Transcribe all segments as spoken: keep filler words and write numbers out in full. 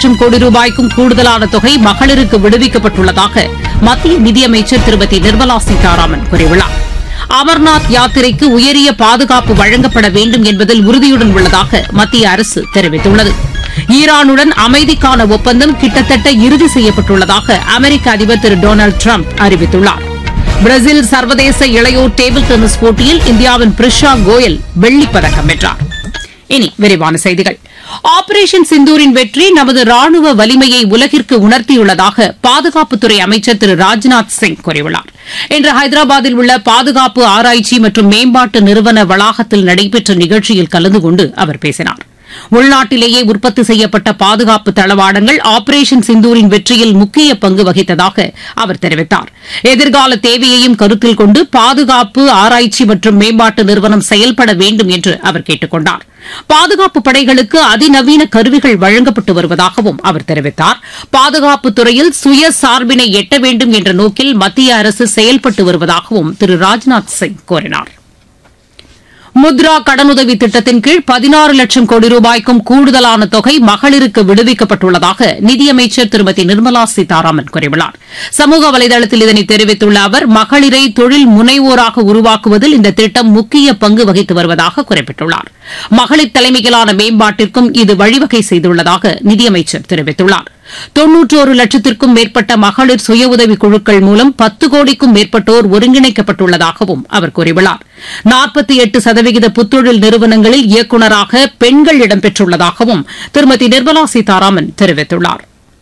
லட்சம் கோடி ரூபாய்க்கும் கூடுதலான தொகை மகளிருக்கு விடுவிக்கப்பட்டுள்ளதாக மத்திய நிதியமைச்சர் திருமதி நிர்மலா சீதாராமன் கூறியுள்ளார். அமர்நாத் யாத்திரைக்கு உயரிய பாதுகாப்பு வழங்கப்பட வேண்டும் என்பதில் உறுதியுடன் உள்ளதாக மத்திய அரசு தெரிவித்துள்ளது. ஈரானுடன் அமைதிக்கான ஒப்பந்தம் கிட்டத்தட்ட இறுதி செய்யப்பட்டுள்ளதாக அமெரிக்க அதிபர் திரு டொனால்டு டிரம்ப் அறிவித்துள்ளார். பிரேசில் சர்வதேச இளையோர் டேபிள் டென்னிஸ் போட்டியில் இந்தியாவின் பிரிஷா கோயல் வெள்ளிப் பதக்கம் வென்றார். இனி விரிவான செய்திகள். ஆபரேஷன் சிந்தூரின் வெற்றி நமது ராணுவ வலிமையை உலகிற்கு உணர்த்தியுள்ளதாக பாதுகாப்புத்துறை அமைச்சர் திரு ராஜ்நாத் சிங் கூறியுள்ளார். இன்று ஹைதராபாத்தில் உள்ள பாதுகாப்பு ஆராய்ச்சி மற்றும் மேம்பாட்டு நிறுவன வளாகத்தில் நடைபெற்ற நிகழ்ச்சியில் கலந்து கொண்டு அவர் பேசினார். உள்நாட்டிலேயே உற்பத்தி செய்யப்பட்ட பாதுகாப்பு தளவாடங்கள் ஆபரேஷன் சிந்தூரின் வெற்றியில் முக்கிய பங்கு வகித்ததாக அவர் தெரிவித்தார். எதிர்கால தேவையையும் கருத்தில் கொண்டு பாதுகாப்பு ஆராய்ச்சி மற்றும் மேம்பாட்டு நிறுவனம் செயல்பட வேண்டும் என்று அவர் கேட்டுக் கொண்டார். பாதுகாப்பு படைகளுக்கு அதிநவீன கருவிகள் வழங்கப்பட்டு வருவதாகவும் அவர் தெரிவித்தார். பாதுகாப்புத் துறையில் சுயசார்பினை எட்ட வேண்டும் என்ற நோக்கில் மத்திய அரசு செயல்பட்டு வருவதாகவும் திரு ராஜ்நாத் சிங் கூறினார். முத்ரா கடனுதவி திட்டத்தின் கீழ் பதினாறு லட்சம் கோடி ரூபாய்க்கும் கூடுதலான தொகை மகளிருக்கு விடுவிக்கப்பட்டுள்ளதாக நிதியமைச்சர் திருமதி நிர்மலா சீதாராமன் கூறியுள்ளார். சமூக வலைதளத்தில் இதனை தெரிவித்துள்ள அவர் மகளிரை தொழில் முனைவோராக உருவாக்குவதில் இந்த திட்டம் முக்கிய பங்கு வகித்து வருவதாக குறிப்பிட்டுள்ளார். மகளிர் தலைமையிலான மேம்பாட்டிற்கும் இது வழிவகை செய்துள்ளதாக நிதியமைச்சர் தெரிவித்துள்ளார். தொன்னூற்றோரு லட்சத்திற்கும் மேற்பட்ட மகளிர் சுய உதவி குழுக்கள் மூலம் பத்து கோடிக்கும் மேற்பட்டோர் ஒருங்கிணைக்கப்பட்டுள்ளதாகவும் அவர் கூறியுள்ளார். நாற்பத்தி எட்டு சதவிகித புத்தொழில் நிறுவனங்களில் இயக்குநராக பெண்கள் இடம்பெற்றுள்ளதாகவும் திருமதி நிர்மலா சீதாராமன் தெரிவித்துள்ளார்.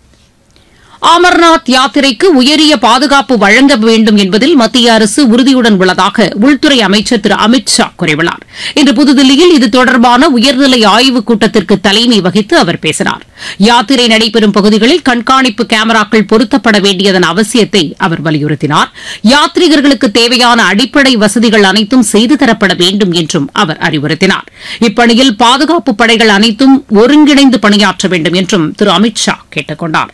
அமர்நாத் யாத்திரைக்கு உயரிய பாதுகாப்பு வழங்க வேண்டும் என்பதில் மத்திய அரசு உறுதியுடன் உள்ளதாக உள்துறை அமைச்சர் திரு அமித் ஷா கூறியுள்ளார். இன்று புதுதில்லியில் இது தொடர்பான உயர்நிலை ஆய்வுக் கூட்டத்திற்கு தலைமை வகித்து அவர் பேசினார். யாத்திரை நடைபெறும் பகுதிகளில் கண்காணிப்பு கேமராக்கள் பொருத்தப்பட வேண்டியதன் அவசியத்தை அவர் வலியுறுத்தினார். யாத்ரீகர்களுக்கு தேவையான அடிப்படை வசதிகள் அனைத்தும் செய்து தரப்பட வேண்டும் என்றும் அவர் அறிவுறுத்தினார். இப்பணியில் பாதுகாப்பு படைகள் அனைத்தும் ஒருங்கிணைந்து பணியாற்ற வேண்டும் என்றும் திரு அமித் ஷா கேட்டுக் கொண்டார்.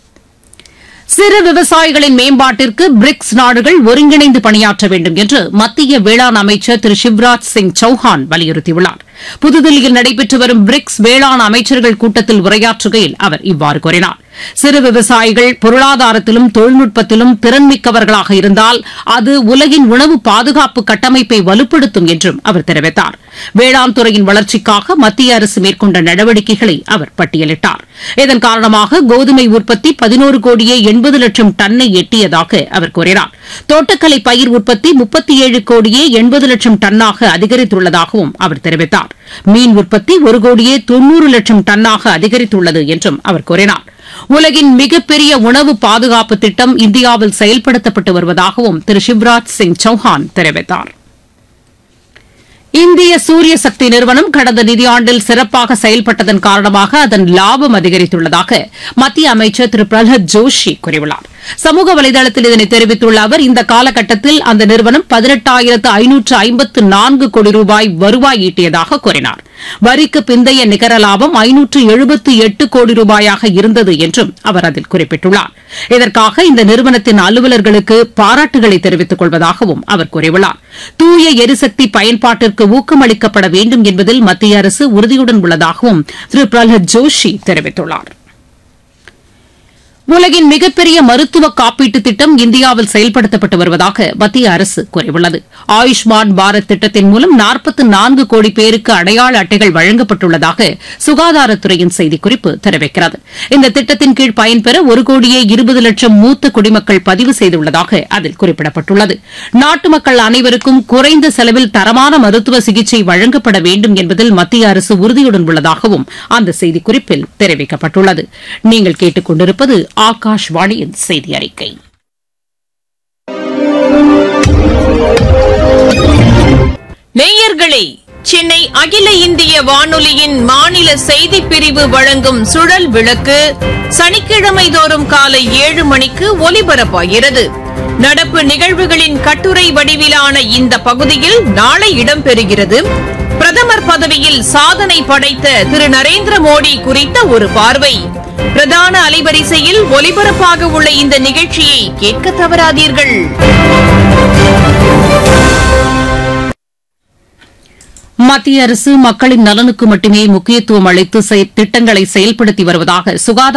சிறு விவசாயிகளின் மேம்பாட்டிற்கு பிரிக்ஸ் நாடுகள் ஒருங்கிணைந்து பணியாற்ற வேண்டும் என்று மத்திய வேளாண் அமைச்சர் திரு சிவராஜ் சிங் சௌஹான் வலியுறுத்தியுள்ளார். புதுதில்லியில் நடைபெற்று வரும் பிரிக்ஸ் வேளாண் அமைச்சர்கள் கூட்டத்தில் உரையாற்றுகையில் அவர் இவ்வாறு கூறினார். சிறு விவசாயிகள் பொருளாதாரத்திலும் தொழில்நுட்பத்திலும் திறன்மிக்கவர்களாக இருந்தால் அது உலகின் உணவு பாதுகாப்பு கட்டமைப்பை வலுப்படுத்தும் என்றும் அவர் தெரிவித்தார். வேளாண் துறையின் வளர்ச்சிக்காக மத்திய அரசு மேற்கொண்ட நடவடிக்கைகளை அவர் பட்டியலிட்டார். இதன் காரணமாக கோதுமை உற்பத்தி பதினோரு கோடியே எண்பது லட்சம் டன்னை எட்டியதாக அவர் கூறினார். தோட்டக்கலை பயிர் உற்பத்தி முப்பத்தி ஏழு கோடியே எண்பது லட்சம் டன்னாக அதிகரித்துள்ளதாகவும் அவர் தெரிவித்தார். மீன் உற்பத்தி ஒரு கோடியே தொன்னூறு லட்சம் டன்னாக அதிகரித்துள்ளது என்றும் அவர் கூறினார். உலகின் மிகப்பெரிய உணவு பாதுகாப்பு திட்டம் இந்தியாவில் செயல்படுத்தப்பட்டு வருவதாகவும் திரு சிவராஜ் சிங் சௌஹான் தெரிவித்தார். இந்திய சூரிய சக்தி நிறுவனம் கடந்த நிதியாண்டில் சிறப்பாக செயல்பட்டதன் காரணமாக அதன் லாபம் அதிகரித்துள்ளதாக மத்திய அமைச்சர் திரு பிரஹ்லாத் ஜோஷி கூறியுள்ளார். சமூக வலைதளத்தில் இதனை தெரிவித்துள்ள அவர் இந்த காலகட்டத்தில் அந்த நிறுவனம் பதினெட்டாயிரத்து ஐநூற்று ஐம்பத்து நான்கு கோடி ரூபாய் வருவாய் ஈட்டியதாக கூறினார். வரிக்கு பிந்தைய நிகர லாபம் ஐநூற்று எழுபத்து எட்டு கோடி ரூபாயாக இருந்தது என்றும் அவர் அதில் குறிப்பிட்டுள்ளார். இதற்காக இந்த நிறுவனத்தின் அலுவலர்களுக்கு பாராட்டுகளை தெரிவித்துக் கொள்வதாகவும் அவர் கூறியுள்ளார். தூய எரிசக்தி பயன்பாட்டிற்கு ஊக்கமளிக்கப்பட வேண்டும் என்பதில் மத்திய அரசு உறுதியுடன் உள்ளதாகவும் திரு பிரஹ்லாத் ஜோஷி தெரிவித்துள்ளார். உலகின் மிகப்பெரிய மருத்துவ காப்பீட்டு திட்டம் இந்தியாவில் செயல்படுத்தப்பட்டு வருவதாக மத்திய அரசு கூறியுள்ளது. ஆயுஷ்மான் பாரத் திட்டத்தின் மூலம் நாற்பத்தி நான்கு கோடி பேருக்கு அடையாள அட்டைகள் வழங்கப்பட்டுள்ளதாக சுகாதாரத்துறையின் செய்திக்குறிப்பு தெரிவிக்கிறது. இந்த திட்டத்தின் கீழ் பயன்பெற ஒரு கோடியே இருபது லட்சம் மூத்த குடிமக்கள் பதிவு செய்துள்ளதாக அதில் குறிப்பிடப்பட்டுள்ளது. நாட்டு மக்கள் அனைவருக்கும் குறைந்த செலவில் தரமான மருத்துவ சிகிச்சை வழங்கப்பட வேண்டும் என்பதில் மத்திய அரசு உறுதியுடன் உள்ளதாகவும் அந்த செய்திக்குறிப்பில் தெரிவிக்கப்பட்டுள்ளது. நீங்கள் கேட்டுக் கொண்டிருப்பது ஆகாஷ்வாணியின் செய்தி அறிக்கை. நேயர்களே, சென்னை அகில இந்திய வானொலியின் மாநில செய்திப் பிரிவு வழங்கும் சுழல் விளக்கு சனிக்கிழமை தோறும் காலை ஏழு மணிக்கு ஒலிபரப்பாகிறது. நடப்பு நிகழ்வுகளின் கட்டுரை வடிவிலான இந்த பகுதியில் நாளை இடம்பெறுகிறது. பிரதமர் பதவியில் சாதனை படைத்த திரு நரேந்திர மோடி குறித்த ஒரு பார்வை. பிரதான அலைவரிசையில் ஒலிபரப்பாக உள்ள இந்த நிகழ்ச்சியை கேட்க தவறாதீர்கள். மத்திய அரசு மக்களின் நலனுக்கு மட்டுமே முக்கியத்துவம் அளித்து திட்டங்களை செயல்படுத்தி வருவதாக சுகாதார